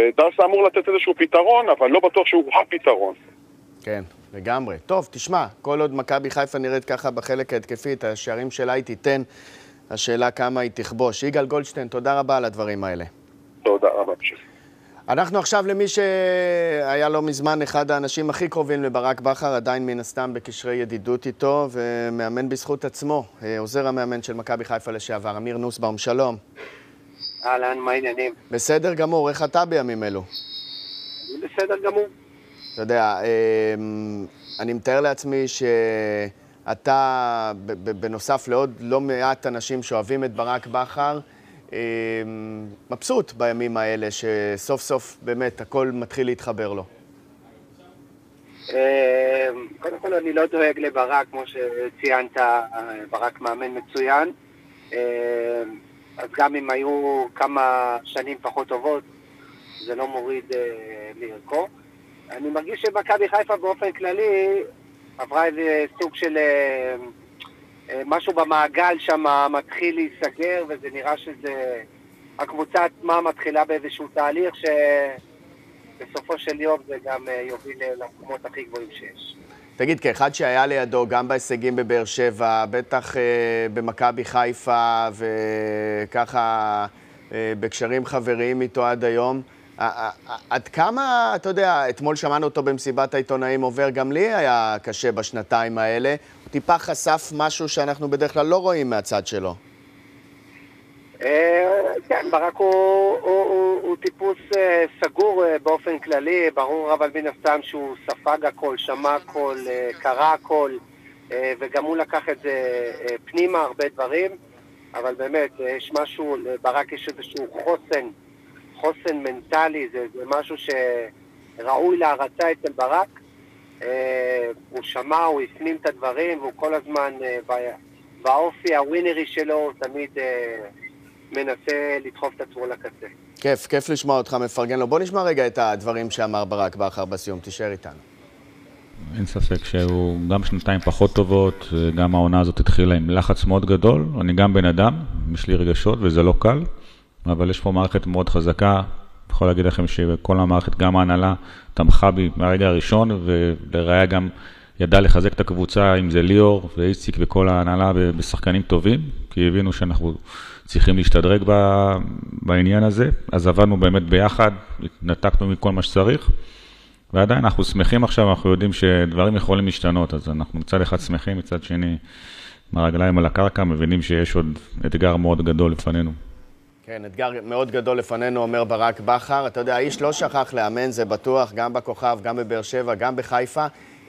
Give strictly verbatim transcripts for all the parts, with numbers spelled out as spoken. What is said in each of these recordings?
ודסה אמור לתת איזשהו פתרון, אבל לא בטוח שהוא הפתרון. כן, לגמרי. טוב, תשמע, כל עוד מכבי חיפה נראית ככה בחלק ההתקפי, את השערים שלה היא תיתן, השאלה כמה היא תכבוש. יגאל גולדשטיין, תודה רבה על הדברים האלה. תודה רבה, בשביל. אנחנו עכשיו למי שהיה לא מזמן אחד האנשים הכי קרובים לברק בכר, עדיין מן הסתם בקשרי ידידות איתו, ומאמן בזכות עצמו, עוזר המאמן של מכבי חיפה לשעבר, אמיר נוסבאום, שלום. אהלן, מה העניינים? בסדר גמור, איך אתה בימים אלו? בסדר גמור. אתה יודע, אני מתאר לעצמי שאתה, בנוסף לעוד לא מעט אנשים שאוהבים את ברק בכר, מבסוט בימים האלה, שסוף סוף באמת הכל מתחיל להתחבר לו. קודם כל אני לא דואג לברק, כמו שציינת, ברק מאמן מצוין. אז גם אם היו כמה שנים פחות טובות, זה לא מוריד מערכו. אני מרגיש שמכבי חיפה באופן כללי עברה איזה סוג של משהו במעגל שם מתחיל להיסגר, וזה נראה שזה הקבוצה עצמה מתחילה באיזשהו תהליך שבסופו של יום זה גם יוביל למקומות הכי גבוהים שיש. תגיד, כאחד שהיה לידו גם בהישגים בבאר שבע, בטח אה, במכבי חיפה וככה אה, בקשרים חבריים איתו עד היום, עד כמה, אתה יודע, אתמול שמענו אותו במסיבת העיתונאים עובר, גם לי היה קשה בשנתיים האלה. הוא טיפה חשף משהו שאנחנו בדרך כלל לא רואים מהצד שלו. כן, ברק הוא טיפוס סגור באופן כללי, ברור אבל מן הסתם שהוא ספג הכל, שמע הכל, קרא הכל, וגם הוא לקח את זה פנימה, הרבה דברים, אבל באמת, יש משהו, ברק יש איזשהו חוסן, חוסן מנטלי, זה, זה משהו שראוי להרצה אצל ברק. אה, הוא שמע, הוא הפנים את הדברים, והוא כל הזמן אה, בא, באופי הווינרי שלו, הוא תמיד אה, מנסה לדחוף את עצמו לקצה. כיף, כיף לשמוע אותך מפרגן לו. בוא נשמע רגע את הדברים שאמר ברק בכר בסיום, תישאר איתנו. אין ספק שהוא גם שנתיים פחות טובות, גם העונה הזאת התחילה עם לחץ מאוד גדול. אני גם בן אדם, יש לי רגשות וזה לא קל. אבל יש פה מערכת מאוד חזקה, יכול להגיד לכם שכל המערכת, גם ההנהלה, תמכה בי מהרגע הראשון, ולראיה גם ידע לחזק את הקבוצה, אם זה ליאור ואיציק וכל ההנהלה בשחקנים טובים, כי הבינו שאנחנו צריכים להשתדרג בעניין הזה, אז עבדנו באמת ביחד, נתקנו מכל מה שצריך, ועדיין אנחנו שמחים עכשיו, אנחנו יודעים שדברים יכולים להשתנות, אז אנחנו מצד אחד שמחים, מצד שני, מהרגליים על הקרקע, מבינים שיש עוד אתגר מאוד גדול לפנינו. כן, אתגר מאוד גדול לפנינו, אומר ברק בכר. אתה יודע, האיש לא שכח לאמן, זה בטוח, גם בכוכב, גם בבאר שבע, גם בחיפה.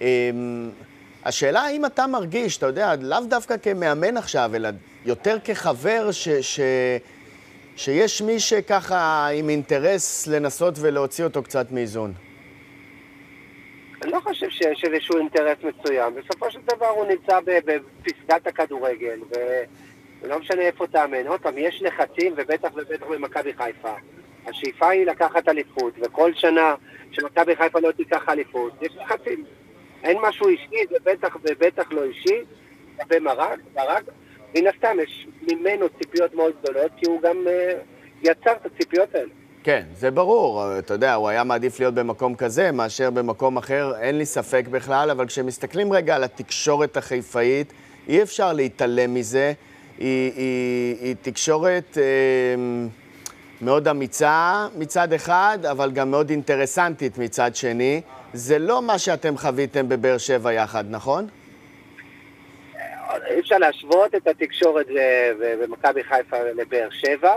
השאלה האם אתה מרגיש, אתה יודע, לאו דווקא כמאמן עכשיו, אלא יותר כחבר ש, ש, שיש מי שככה עם אינטרס לנסות ולהוציא אותו קצת מאיזון. אני לא חושב שיש איזשהו אינטרס מצוין. בסופו של דבר הוא נמצא בפסגת הכדורגל, ו... ולא משנה איפה תאמן. עוד פעם, יש לחצים, ובטח ובטח במכבי חיפה. השאיפה היא לקחת אליפות, וכל שנה שמכבי חיפה לא תיקח אליפות, יש לחצים. אין משהו אישי, זה בטח ובטח לא אישי, במרק, ברק. מן הסתם, יש ממנו ציפיות מאוד גדולות, כי הוא גם uh, יצר את הציפיות האלה. כן, זה ברור. אתה יודע, הוא היה מעדיף להיות במקום כזה, מאשר במקום אחר, אין לי ספק בכלל, אבל כשמסתכלים רגע על התקשורת החיפאית, אי אפשר להתעלם מזה. היא, היא, היא תקשורת אה, מאוד אמיצה מצד אחד, אבל גם מאוד אינטרסנטית מצד שני. זה לא מה שאתם חוויתם בבאר שבע יחד, נכון? אי אפשר להשוות את התקשורת במכבי חיפה לבאר שבע.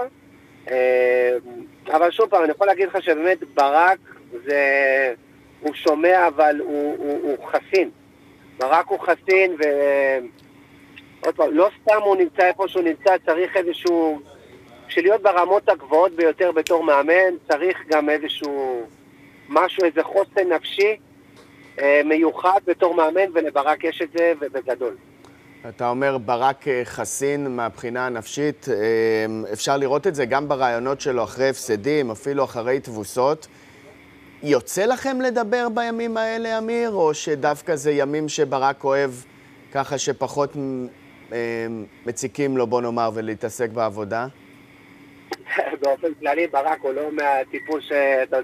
אבל שוב פעם, אני יכול להגיד לך שבאמת ברק זה, הוא שומע, אבל הוא, הוא, הוא חסין. ברק הוא חסין, ו... עוד פעם, לא סתם הוא נמצא איפה שהוא נמצא, צריך איזשהו... בשביל להיות ברמות הגבוהות ביותר בתור מאמן, צריך גם איזשהו... משהו, איזה חוסן נפשי אה, מיוחד בתור מאמן, ולברק יש את זה, ובגדול. אתה אומר ברק חסין מהבחינה הנפשית, אפשר לראות את זה גם ברעיונות שלו אחרי הפסדים, אפילו אחרי תבוסות. יוצא לכם לדבר בימים האלה, אמיר, או שדווקא זה ימים שברק אוהב ככה שפחות מציקים לו, בוא נאמר, ולהתעסק בעבודה? באופן כללי ברק הוא לא מהטיפוס שאתה